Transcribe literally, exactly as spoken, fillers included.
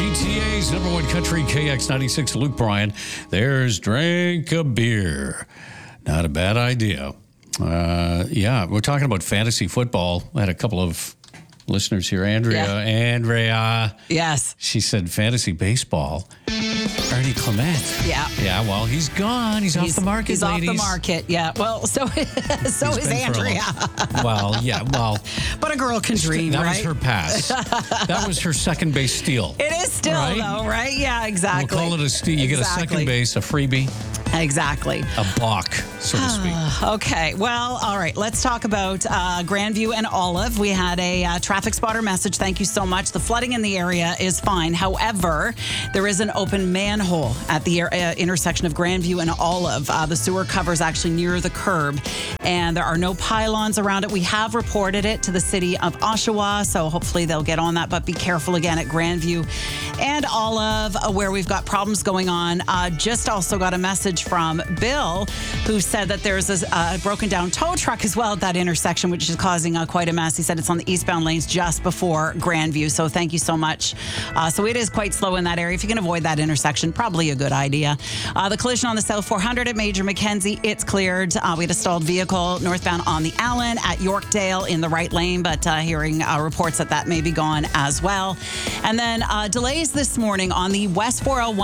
G T A's number one country, K X ninety-six, Luke Bryan. There's Drink a Beer. Not a bad idea. Uh, yeah, we're talking about fantasy football. I had a couple of listeners here. Andrea, Yeah. Andrea. Yes. She said fantasy baseball. Ernie Clement. Yeah. Yeah, well, he's gone. He's, He's off the market, He's ladies. off the market. Yeah. Well, so so He's is been for a Andrea. long- Well, yeah, well. But a girl can dream, That right? was her pass. That was her second base steal. It is still, Right? though, right? Yeah, exactly. We'll call it a steal. You get a Exactly. second base, a freebie, Exactly. a balk, so to speak. Okay. Well, all right. Let's talk about uh, Grandview and Olive. We had a uh, traffic spotter message. Thank you so much. The flooding in the area is fine. However, there is an open manhole at the uh, intersection of Grandview and Olive. Uh, the sewer cover is actually near the curb, and there are no pylons around it. We have reported it to the city of Oshawa, so hopefully they'll get on that. But be careful again at Grandview and Olive, uh, where we've got problems going on. Uh, just also got a message from Bill, who said that there's a uh, broken down tow truck as well at that intersection, which is causing uh, quite a mess. He said it's on the eastbound lanes just before Grandview. So thank you so much. Uh, so it is quite slow in that area. If you can avoid that intersection, probably a good idea. Uh, the collision on the South four hundred at Major Mackenzie, it's cleared. Uh, we had a stalled vehicle northbound on the Allen at Yorkdale in the right lane, but uh, hearing uh, reports that that may be gone as well. And then uh, delays this morning on the West four oh one.